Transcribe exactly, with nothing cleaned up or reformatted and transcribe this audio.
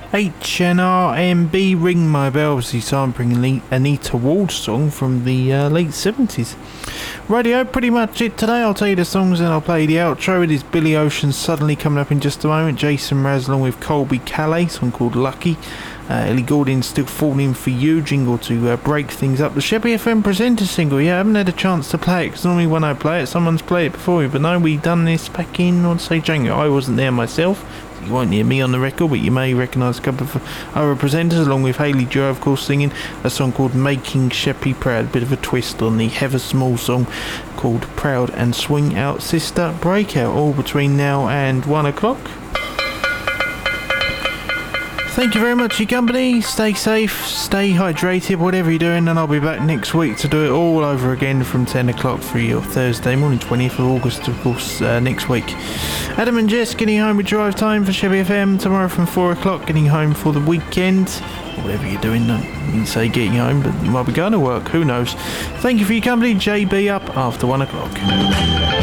H N R M B, Ring My Bell, obviously sampling Anita Ward's song from the uh, late seventies. Radio, pretty much it today. I'll tell you the songs and I'll play the outro. It is Billy Ocean Suddenly coming up in just a moment. Jason Mraz along with Colby Calais, song called Lucky. Uh, Ellie Goulding, Still Falling For You, jingle to uh, break things up. The Chevy F M presenter single. Yeah, I haven't had a chance to play it because normally when I play it, someone's played it before me. But no, we done this back in, I'd say, January. I wasn't there myself. You won't hear me on the record, but you may recognise a couple of other presenters, along with Hayley Joe, of course, singing a song called Making Sheppy Proud. A bit of a twist on the Heather Small song called Proud and Swing Out Sister Breakout, all between now and one o'clock. Thank you very much for your company. Stay safe, stay hydrated, whatever you're doing, and I'll be back next week to do it all over again from ten o'clock for your Thursday morning, twentieth of August, of course, uh, next week. Adam and Jess getting home with Drive Time for Chevy F M tomorrow from four o'clock, getting home for the weekend. Whatever you're doing, don't mean to say getting home, but you might be going to work, who knows. Thank you for your company. J B up after one o'clock.